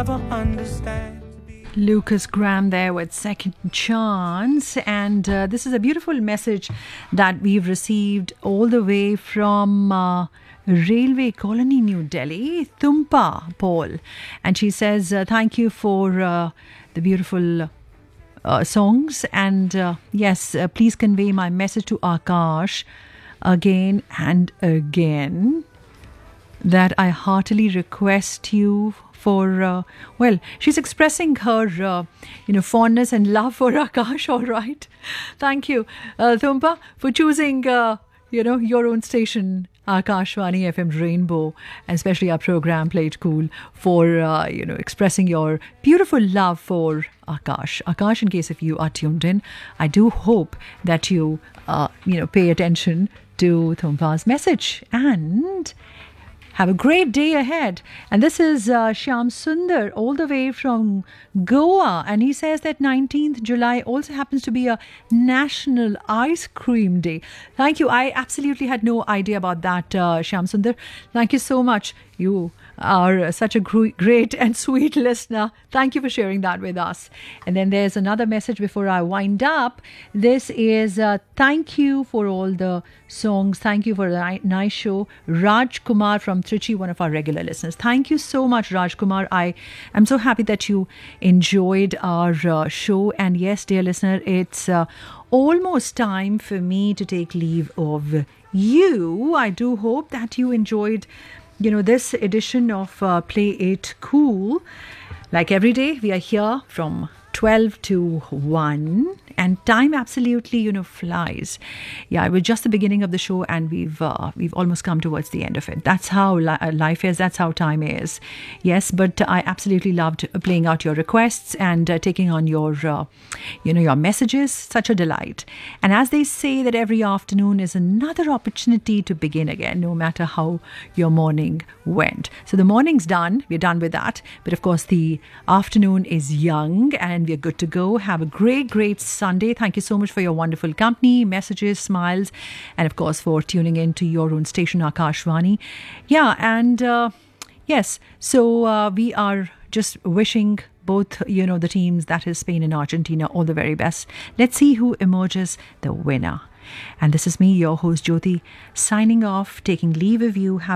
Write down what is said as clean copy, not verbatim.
Lucas Graham there with Second Chance, and this is a beautiful message that we've received all the way from Railway Colony, New Delhi, Tumpa Paul, and she says thank you for the beautiful songs, and yes, please convey my message to Akash again and again that I heartily request you for, well, she's expressing her, fondness and love for Akash, all right. Thank you, Thumpa, for choosing, your own station, Akashvani FM Rainbow, and especially our program, Play It Cool, for, expressing your beautiful love for Akash. Akash, in case if you are tuned in, I do hope that you, pay attention to Thumpa's message and have a great day ahead. And this is Shyam Sundar all the way from Goa. And he says that 19th July also happens to be a National Ice Cream Day. Thank you. I absolutely had no idea about that, Shyam Sundar. Thank you so much. You are such a great and sweet listener. Thank you for sharing that with us. And then there's another message before I wind up. This is thank you for all the songs. Thank you for the nice show. Raj Kumar from Trichy, one of our regular listeners. Thank you so much, Raj Kumar. I am so happy that you enjoyed our show. And yes, dear listener, it's almost time for me to take leave of you. I do hope that you enjoyed this edition of Play It Cool. Like every day, we are here from 12 to 1, and time absolutely, flies. Yeah, it was just the beginning of the show, and we've almost come towards the end of it. That's how life is. That's how time is. Yes, but I absolutely loved playing out your requests and taking on your, your messages. Such a delight. And as they say that every afternoon is another opportunity to begin again, no matter how your morning went. So the morning's done. We're done with that. But of course, the afternoon is young, and we're good to go. Have a great Sunday. Thank you so much for your wonderful company, messages, smiles, and of course for tuning in to your own station, Akashvani. Yeah, and yes, so we are just wishing both, the teams, that is Spain and Argentina, all the very best. Let's see who emerges the winner. And this is me, your host Jyoti, signing off, taking leave of you.